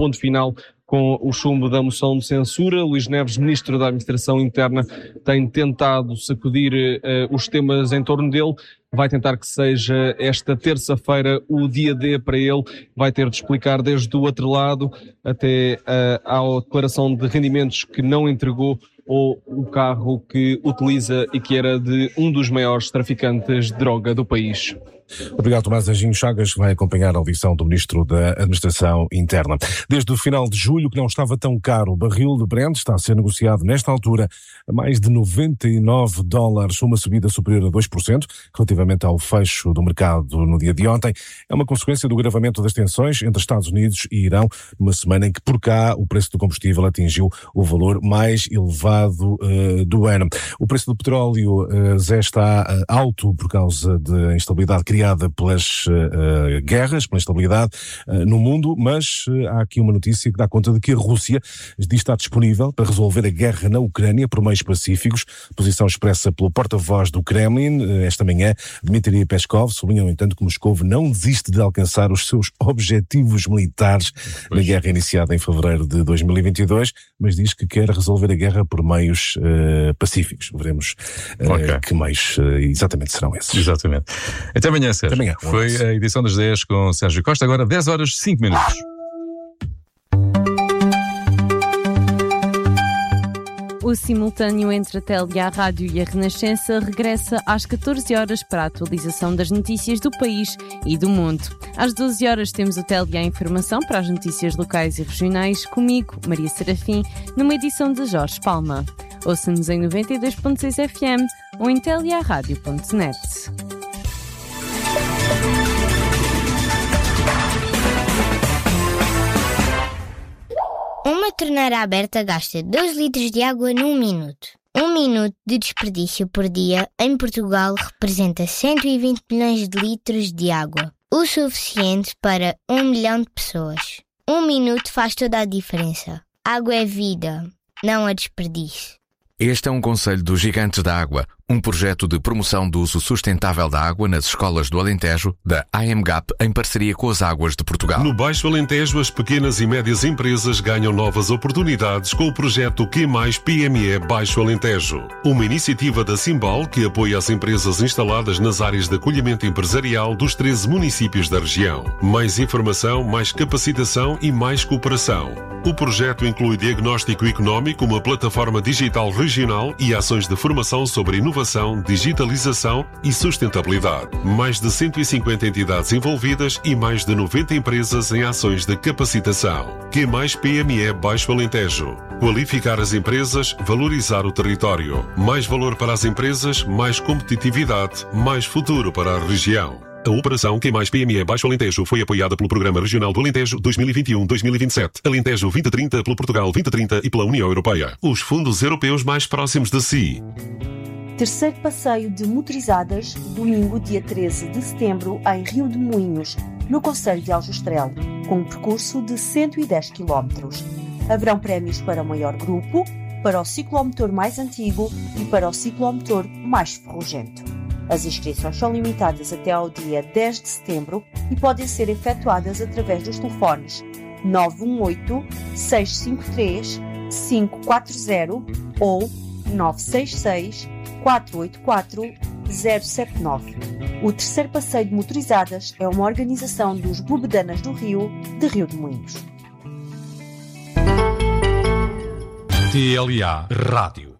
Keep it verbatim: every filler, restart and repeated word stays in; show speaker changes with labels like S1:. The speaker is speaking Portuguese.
S1: ponto final com o chumbo da moção de censura. Luís Neves, Ministro da Administração Interna, tem tentado sacudir uh, os temas em torno dele. Vai tentar que seja esta terça-feira o dia D para ele. Vai ter de explicar desde o outro lado até uh, à declaração de rendimentos que não entregou ou o carro que utiliza e que era de um dos maiores traficantes de droga do país.
S2: Obrigado, Tomás Anjinho Chagas, que vai acompanhar a audição do Ministro da Administração Interna. Desde o final de julho, que não estava tão caro, o barril de Brent está a ser negociado nesta altura a mais de noventa e nove dólares, uma subida superior a dois por cento, relativamente ao fecho do mercado no dia de ontem. É uma consequência do agravamento das tensões entre Estados Unidos e Irão, numa semana em que por cá o preço do combustível atingiu o valor mais elevado uh, do ano. O preço do petróleo, uh, Zé, está uh, alto por causa da instabilidade criada pelas uh, guerras, pela instabilidade uh, no mundo, mas uh, há aqui uma notícia que dá conta de que a Rússia diz estar disponível para resolver a guerra na Ucrânia por meios pacíficos, posição expressa pelo porta-voz do Kremlin uh, esta manhã. Dmitry Peskov sublinha, no entanto, que Moscou não desiste de alcançar os seus objetivos militares pois. na guerra iniciada em fevereiro de dois mil e vinte e dois, mas diz que quer resolver a guerra por meios uh, pacíficos. Veremos uh, okay. que meios uh, exatamente serão esses.
S3: Exatamente. Até amanhã, Sérgio.
S2: Até amanhã.
S3: Foi a edição das dez com Sérgio Costa, agora dez horas, cinco minutos.
S4: O simultâneo entre a T L A Rádio e a Renascença regressa às catorze horas para a atualização das notícias do país e do mundo. Às doze horas temos o T L A Informação para as notícias locais e regionais, comigo, Maria Serafim, numa edição de Jorge Palma. Ouça-nos em noventa e dois ponto seis F M ou em telearadio ponto net.
S5: Uma torneira aberta gasta dois litros de água num minuto. Um minuto de desperdício por dia em Portugal representa cento e vinte milhões de litros de água, o suficiente para um milhão de pessoas. Um minuto faz toda a diferença. Água é vida, não a desperdício.
S6: Este é um conselho dos Gigantes da Água, um projeto de promoção do uso sustentável da água nas escolas do Alentejo, da A M G A P, em parceria com as Águas de Portugal.
S7: No Baixo Alentejo, as pequenas e médias empresas ganham novas oportunidades com o projeto Q mais P M E Baixo Alentejo. Uma iniciativa da Simbal que apoia as empresas instaladas nas áreas de acolhimento empresarial dos treze municípios da região. Mais informação, mais capacitação e mais cooperação. O projeto inclui diagnóstico económico, uma plataforma digital regional e ações de formação sobre inovação, digitalização e sustentabilidade. Mais de cento e cinquenta entidades envolvidas e mais de noventa empresas em ações de capacitação. Q mais P M E Baixo Alentejo. Qualificar as empresas, valorizar o território. Mais valor para as empresas, mais competitividade, mais futuro para a região. A operação Q mais P M E Baixo Alentejo foi apoiada pelo Programa Regional do Alentejo dois mil e vinte e um a dois mil e vinte e sete, Alentejo vinte trinta pelo Portugal vinte trinta e pela União Europeia. Os fundos europeus mais próximos de si.
S8: Terceiro passeio de motorizadas, domingo, dia treze de setembro, em Rio de Moinhos, no concelho de Aljustrel, com um percurso de cento e dez quilómetros. Haverão prémios para o maior grupo, para o ciclomotor mais antigo e para o ciclomotor mais ferrugento. As inscrições são limitadas até ao dia dez de setembro e podem ser efetuadas através dos telefones nove um oito, seis cinco três, cinco quatro zero ou nove seis seis, quatro oito quatro, zero sete nove. O terceiro passeio de motorizadas é uma organização dos Bobedanas do Rio, de Rio de Moinhos.
S9: T L A Rádio.